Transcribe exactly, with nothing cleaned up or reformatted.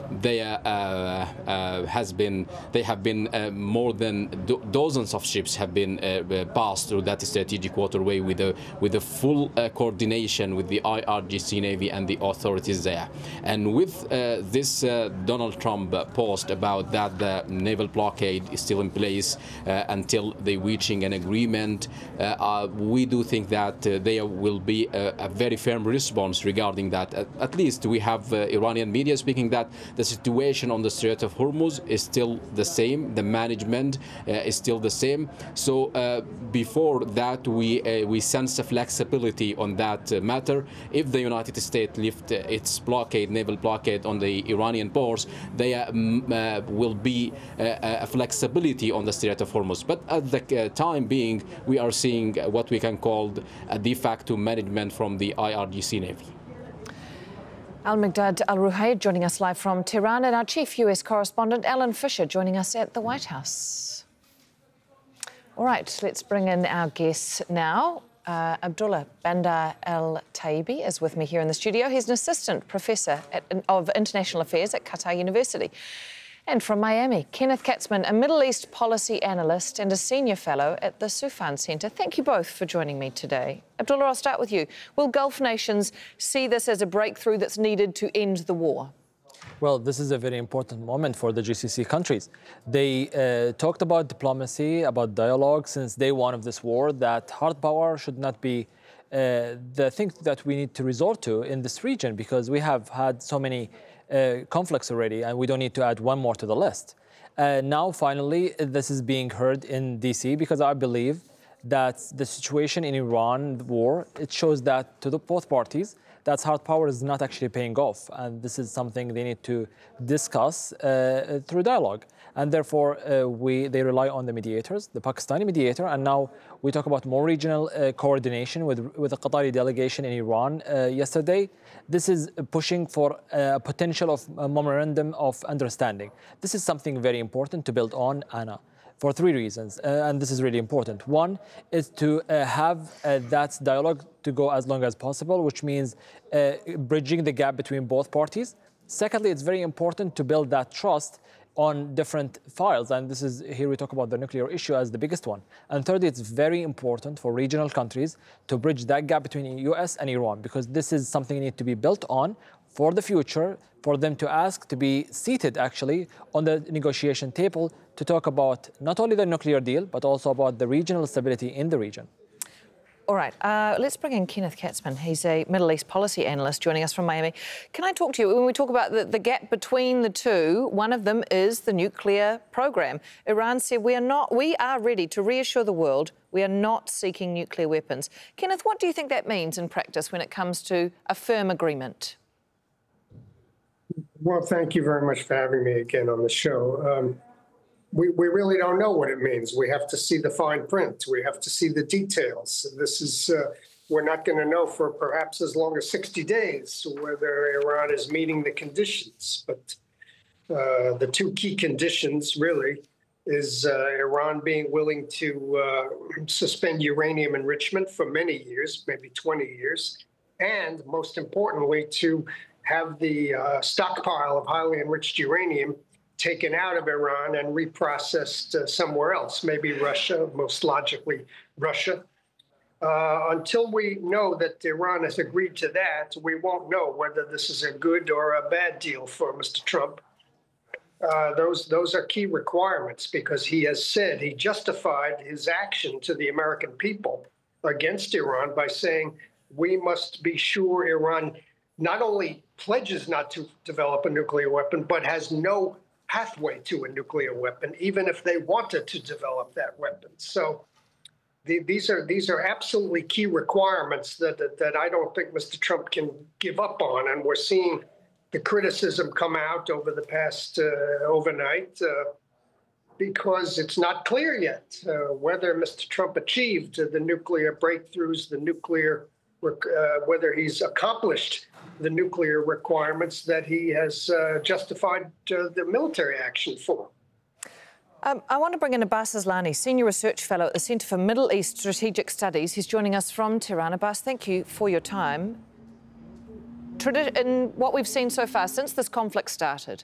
they uh, uh, has been they have been uh, more than do dozens of ships have been uh, passed through that strategic waterway with a with a full uh, coordination with the I R G C Navy and the authorities there. And with uh, this uh, Donald Trump post about that the naval blockade is still in place uh, until they reaching an agreement, uh, uh, we do think that uh, there will be a, a very firm response regarding that. At, at least we have uh, Iranian media speaking that the situation on the Strait of Hormuz is still the same, the management uh, is still the same. So uh, before that we uh, we sense a flexibility on that uh, matter. If the United States lift uh, its blockade, naval blockade on the Iranian ports, there uh, will be uh, a flexibility on the Strait of Hormuz. But at the uh, time being, we are seeing what we can call a de facto management from the I R G C Navy. Al-Miqdad Al-Ruhayd joining us live from Tehran, and our chief U S correspondent, Alan Fisher, joining us at the White House. All right, let's bring in our guests now. Uh, Abdullah Bandar Al-Taibi is with me here in the studio. He's an assistant professor at, of international affairs at Qatar University. And from Miami, Kenneth Katzman, a Middle East policy analyst and a senior fellow at the Soufan Centre. Thank you both for joining me today. Abdullah, I'll start with you. Will Gulf nations see this as a breakthrough that's needed to end the war? Well, this is a very important moment for the G C C countries. They uh, talked about diplomacy, about dialogue since day one of this war, that hard power should not be uh, the thing that we need to resort to in this region, because we have had so many uh, conflicts already and we don't need to add one more to the list. Uh, now, finally, this is being heard in D C because I believe that the situation in Iran, the war, it shows that to the both parties, that hard power is not actually paying off. And this is something they need to discuss uh, through dialogue. And therefore, uh, we they rely on the mediators, the Pakistani mediator. And now we talk about more regional uh, coordination with, with the Qatari delegation in Iran uh, yesterday. This is pushing for a potential of a memorandum of understanding. This is something very important to build on, Anna, for three reasons, uh, and this is really important. One is to uh, have uh, that dialogue to go as long as possible, which means uh, bridging the gap between both parties. Secondly, it's very important to build that trust on different files, and this is, here we talk about the nuclear issue as the biggest one. And thirdly, it's very important for regional countries to bridge that gap between the U S and Iran, because this is something that needs to be built on for the future, for them to ask to be seated actually on the negotiation table to talk about not only the nuclear deal, but also about the regional stability in the region. All right, uh, let's bring in Kenneth Katzman. He's a Middle East policy analyst joining us from Miami. Can I talk to you, when we talk about the, the gap between the two, one of them is the nuclear program. Iran said we are not, we are ready to reassure the world we are not seeking nuclear weapons. Kenneth, what do you think that means in practice when it comes to a firm agreement? Well, thank you very much for having me again on the show. Um, we, we really don't know what it means. We have to see the fine print. We have to see the details. This is, uh, we're not going to know for perhaps as long as sixty days whether Iran is meeting the conditions. But uh, the two key conditions really is uh, Iran being willing to uh, suspend uranium enrichment for many years, maybe twenty years, and most importantly, to have the uh, stockpile of highly enriched uranium taken out of Iran and reprocessed uh, somewhere else, maybe Russia, most logically Russia. Uh, until we know that Iran has agreed to that, we won't know whether this is a good or a bad deal for Mister Trump. Uh, those, those are key requirements because he has said, he justified his action to the American people against Iran by saying, we must be sure Iran not only pledges not to develop a nuclear weapon, but has no pathway to a nuclear weapon, even if they wanted to develop that weapon. So the, these are these are absolutely key requirements that, that, that I don't think Mister Trump can give up on. And we're seeing the criticism come out over the past uh, overnight uh, because it's not clear yet uh, whether Mister Trump achieved the nuclear breakthroughs, the nuclear, uh, whether he's accomplished the nuclear requirements that he has uh, justified uh, the military action for. Um, I want to bring in Abbas Aslani, Senior Research Fellow at the Centre for Middle East Strategic Studies. He's joining us from Tehran. Abbas, thank you for your time. In what we've seen so far, since this conflict started,